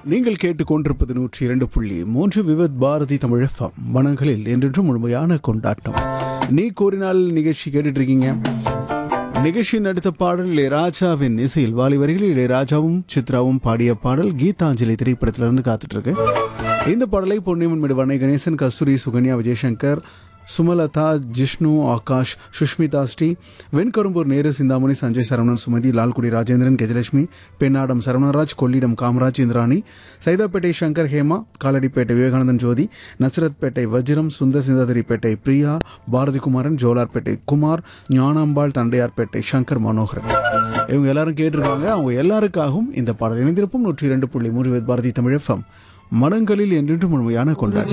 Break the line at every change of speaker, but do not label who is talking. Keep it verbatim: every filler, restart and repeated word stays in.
நீங்கள் கேட்டுக்கொண்டிருப்பது நூற்றி இரண்டு புள்ளி மூன்று விவத் பாரதி தமிழ் எஃப்எம். மனங்களில் என்றென்றும் முழுமையான கொண்டாட்டம். நீ கூறினால் நிகழ்ச்சி கேட்டுட்டு இருக்கீங்க. நிகழ்ச்சியின் அடுத்த பாடல் இளையராஜாவின் இசையில் வாலி வரிகளில் இளையராஜாவும் சித்ராவும் பாடிய பாடல் கீதாஞ்சலி திரைப்படத்திலிருந்து காத்துட்டு இருக்கு. இந்த பாடலை பொன்னியம்மன் மிடுவனை கணேசன், கஸ்தூரி, சுகன்யா, விஜயசங்கர், சுமலதா, ஜிஷ்ணு, ஆகாஷ், சுஷ்மிதா ஸ்ரீ, வெண்கரும்பூர் நேரு, சிந்தாமணி, சஞ்சய், சரவணன், சுமதி, லால்குடி ராஜேந்திரன், கெஜலட்சுமி, பெண்ணாடம் சரவணராஜ், கொள்ளிடம் காமராஜ், இந்திராணி, சைதாப்பேட்டை சங்கர், ஹேமா, காலடிப்பேட்டை விவேகானந்தன் ஜோதி, நசரத்பேட்டை வஜ்ரம், சுந்தர் சிந்தாதிரிப்பேட்டை பிரியா, பாரதிகுமாரன், ஜோலார்பேட்டை குமார், ஞானாம்பாள், தண்டையார்பேட்டை சங்கர் மனோகரன், இவங்க எல்லாரும் கேட்டிருக்காங்க. அவங்க எல்லாருக்காகவும் இந்த பாடல் இணைந்திருப்பும் நூற்றி இரண்டு புள்ளி மூன்று பாரதி தமிழ் எஃப்எம். மனங்களில் என்றென்றும் முழுமையான கொண்டாட்டம்.